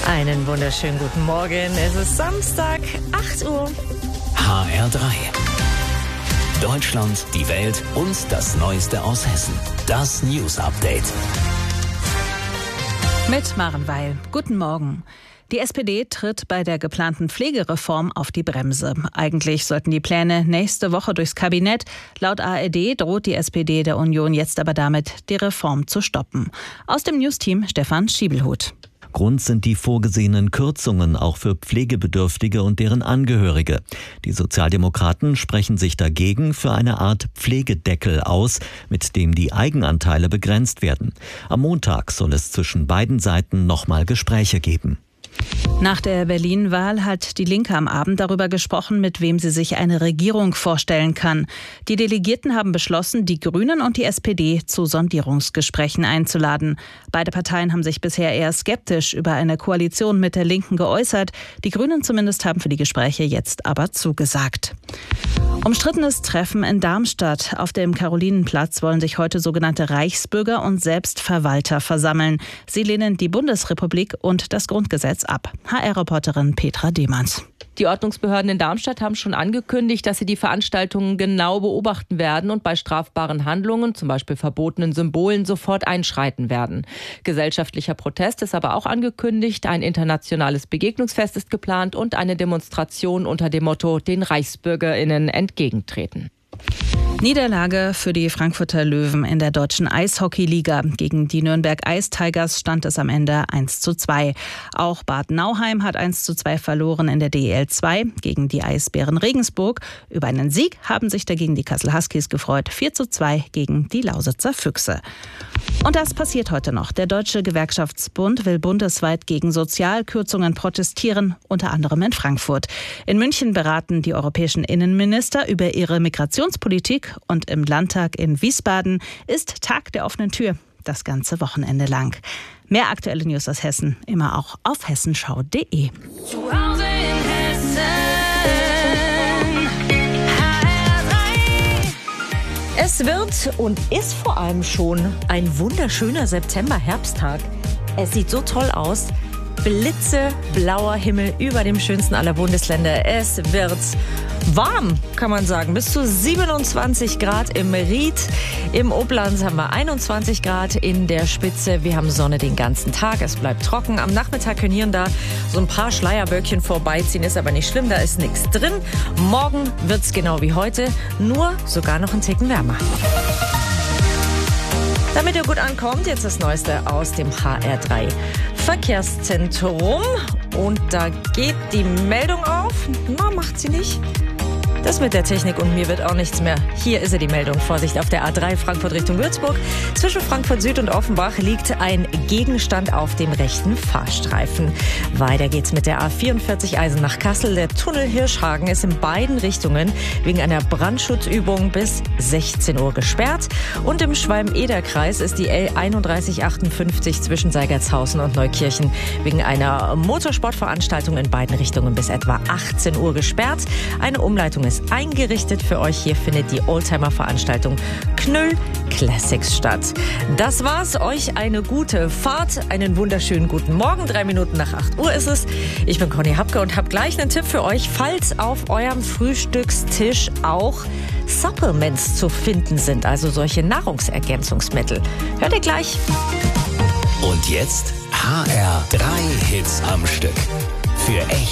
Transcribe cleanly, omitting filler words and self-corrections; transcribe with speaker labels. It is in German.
Speaker 1: Einen wunderschönen guten Morgen. Es ist Samstag, 8 Uhr.
Speaker 2: HR3. Deutschland, die Welt und das Neueste aus Hessen. Das News Update.
Speaker 3: Mit Maren Weil. Guten Morgen. Die SPD tritt bei der geplanten Pflegereform auf die Bremse. Eigentlich sollten die Pläne nächste Woche durchs Kabinett. Laut ARD droht die SPD der Union jetzt aber damit, die Reform zu stoppen. Aus dem Newsteam Stefan Schiebelhut.
Speaker 4: Grund sind die vorgesehenen Kürzungen auch für Pflegebedürftige und deren Angehörige. Die Sozialdemokraten sprechen sich dagegen für eine Art Pflegedeckel aus, mit dem die Eigenanteile begrenzt werden. Am Montag soll es zwischen beiden Seiten nochmal Gespräche geben.
Speaker 3: Nach der Berlin-Wahl hat die Linke am Abend darüber gesprochen, mit wem sie sich eine Regierung vorstellen kann. Die Delegierten haben beschlossen, die Grünen und die SPD zu Sondierungsgesprächen einzuladen. Beide Parteien haben sich bisher eher skeptisch über eine Koalition mit der Linken geäußert. Die Grünen zumindest haben für die Gespräche jetzt aber zugesagt. Umstrittenes Treffen in Darmstadt. Auf dem Karolinenplatz wollen sich heute sogenannte Reichsbürger und Selbstverwalter versammeln. Sie lehnen die Bundesrepublik und das Grundgesetz ab. HR-Reporterin Petra Demanns.
Speaker 5: Die Ordnungsbehörden in Darmstadt haben schon angekündigt, dass sie die Veranstaltungen genau beobachten werden und bei strafbaren Handlungen, zum Beispiel verbotenen Symbolen, sofort einschreiten werden. Gesellschaftlicher Protest ist aber auch angekündigt. Ein internationales Begegnungsfest ist geplant und eine Demonstration unter dem Motto „Den ReichsbürgerInnen entgegentreten“.
Speaker 3: Niederlage für die Frankfurter Löwen in der deutschen Eishockeyliga. Gegen die Nürnberg Ice Tigers stand es am Ende 1:2. Auch Bad Nauheim hat 1:2 verloren in der DEL 2 gegen die Eisbären Regensburg. Über einen Sieg haben sich dagegen die Kassel Huskies gefreut. 4:2 gegen die Lausitzer Füchse. Und das passiert heute noch. Der Deutsche Gewerkschaftsbund will bundesweit gegen Sozialkürzungen protestieren, unter anderem in Frankfurt. In München beraten die europäischen Innenminister über ihre Migrationspolitik und im Landtag in Wiesbaden ist Tag der offenen Tür, das ganze Wochenende lang. Mehr aktuelle News aus Hessen, immer auch auf hessenschau.de.
Speaker 1: Zuhause in Hessen. Es wird und ist vor allem schon ein wunderschöner September-Herbsttag. Es sieht so toll aus. Blitzeblauer Himmel über dem schönsten aller Bundesländer. Es wird warm, kann man sagen. Bis zu 27 Grad im Ried. Im Obland haben wir 21 Grad in der Spitze. Wir haben Sonne den ganzen Tag. Es bleibt trocken. Am Nachmittag können hier und da so ein paar Schleierböckchen vorbeiziehen. Ist aber nicht schlimm, da ist nichts drin. Morgen wird's genau wie heute, nur sogar noch einen Ticken wärmer. Damit ihr gut ankommt, jetzt das Neueste aus dem HR3 Verkehrszentrum. Und da geht die Meldung auf. Na, macht sie nicht. Das mit der Technik und mir wird auch nichts mehr. Hier ist die Meldung. Vorsicht auf der A3 Frankfurt Richtung Würzburg. Zwischen Frankfurt Süd und Offenbach liegt ein Gegenstand auf dem rechten Fahrstreifen. Weiter geht's mit der A44 Eisenach-Kassel. Der Tunnel Hirschhagen ist in beiden Richtungen wegen einer Brandschutzübung bis 16 Uhr gesperrt. Und im Schwalm-Eder-Kreis ist die L3158 zwischen Seigertshausen und Neukirchen wegen einer Motorsportveranstaltung in beiden Richtungen bis etwa 18 Uhr gesperrt. Eine Umleitung ist eingerichtet für euch. Hier findet die Oldtimer-Veranstaltung Knüll Classics statt. Das war's. Euch eine gute Fahrt, einen wunderschönen guten Morgen. 3 Minuten nach 8 Uhr ist es. Ich bin Conny Hapke und habe gleich einen Tipp für euch, falls auf eurem Frühstückstisch auch Supplements zu finden sind, also solche Nahrungsergänzungsmittel. Hört ihr gleich.
Speaker 2: Und jetzt HR3 Hits am Stück. Für echt